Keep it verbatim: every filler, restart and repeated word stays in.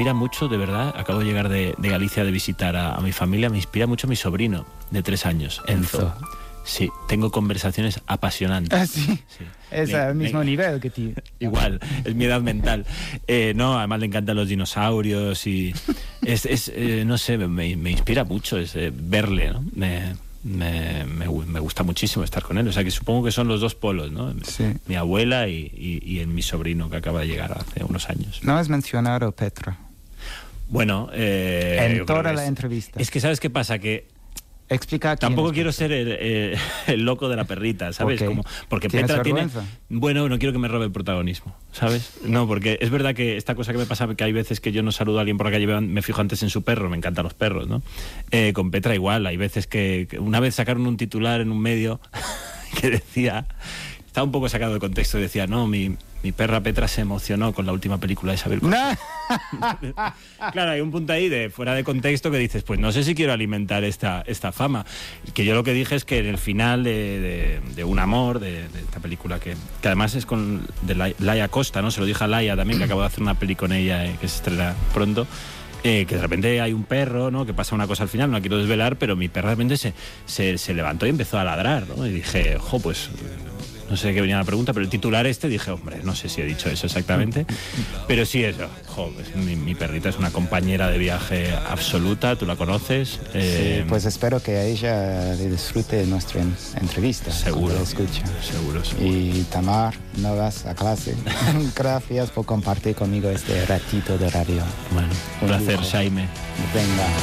inspira mucho, de verdad, acabo de llegar de, de Galicia de visitar a, a mi familia, me inspira mucho mi sobrino de tres años, Enzo. Enzo. Sí, tengo conversaciones apasionantes. ¿Ah, sí? Sí. Es al mismo me, nivel que ti. Igual, es mi edad mental. Eh, no, además le encantan los dinosaurios y es, es eh, no sé, me, me inspira mucho es, eh, verle, ¿no? Me, me, me, me gusta muchísimo estar con él. O sea que supongo que son los dos polos, ¿no? Sí. Mi abuela y, y, y mi sobrino que acaba de llegar hace unos años. No has mencionado Petra. Bueno, eh, en toda la es, entrevista. Es que ¿sabes qué pasa? Que explica. Tampoco quiero ser el, el, el loco de la perrita, ¿sabes? Okay. Como, porque ¿Tienes Petra vergüenza? tiene... Bueno, no quiero que me robe el protagonismo, ¿sabes? No, porque es verdad que esta cosa que me pasa, que hay veces que yo no saludo a alguien por la calle, me fijo antes en su perro, me encantan los perros, ¿no? Eh, con Petra igual, hay veces que... que una vez sacaron un titular en un medio que decía... Estaba un poco sacado de contexto y decía, no, mi, mi perra Petra se emocionó con la última película de Isabel Coixet. Claro, hay un punto ahí de fuera de contexto que dices, pues no sé si quiero alimentar esta, esta fama. Que yo lo que dije es que en el final de, de, de Un amor, de, de esta película que, que además es con de Laia Costa, ¿no? Se lo dije a Laia también, que acabo de hacer una peli con ella eh, que se estrena pronto. Eh, que de repente hay un perro, ¿no? Que pasa una cosa al final, no quiero desvelar, pero mi perra de repente se, se, se levantó y empezó a ladrar, ¿no? Y dije, jo, pues... No sé de qué venía la pregunta, pero el titular este dije, hombre, no sé si he dicho eso exactamente, pero sí eso. Jo, pues, mi, mi perrita es una compañera de viaje absoluta, tú la conoces. Eh, sí, pues espero que a ella le disfrute nuestra entrevista. Seguro. La escucha. Seguro, seguro. Y Tamar, no vas a clase. Gracias por compartir conmigo este ratito de radio. Bueno, un placer, Jaime. Venga.